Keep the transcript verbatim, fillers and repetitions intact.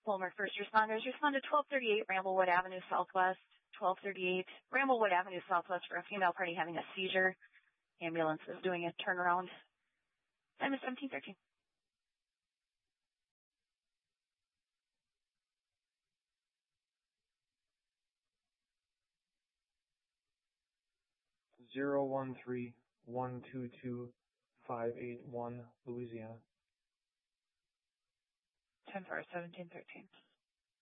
Colmer first responders respond to twelve thirty-eight Ramblewood Avenue Southwest, twelve thirty-eight Ramblewood Avenue Southwest for a female party having a seizure. Ambulance is doing a turnaround. Time is seventeen thirteen. Zero one three one two two five eight one, Louisiana. Ten for seventeen thirteen.